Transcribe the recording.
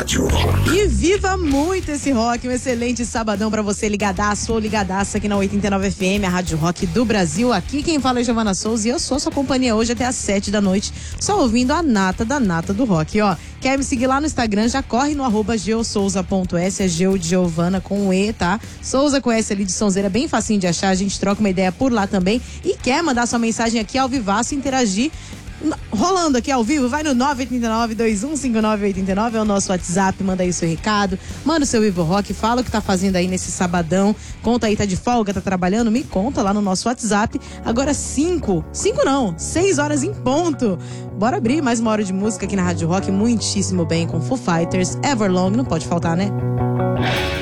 Rádio Rock. E viva muito esse rock, um excelente sabadão pra você ligadaço ou ligadaça aqui na 89 FM, a Rádio Rock do Brasil. Aqui quem fala é Giovana Souza e eu sou sua companhia hoje até às 7 da noite, só ouvindo a nata da nata do rock, ó. Quer me seguir lá no Instagram, já corre no @geosouza.s, é Geo de Giovana com E, tá? Souza com S ali de sonzeira, bem facinho de achar, a gente troca uma ideia por lá também. E quer mandar sua mensagem aqui ao vivaço, interagir rolando aqui ao vivo, vai no 989-215989, é o nosso WhatsApp, manda aí o seu recado, manda o seu Vivo Rock, fala o que tá fazendo aí nesse sabadão, conta aí, tá de folga, tá trabalhando, me conta lá no nosso WhatsApp. Agora 6 horas em ponto. Bora abrir mais uma hora de música aqui na Rádio Rock, muitíssimo bem, com Foo Fighters, Everlong, não pode faltar, né?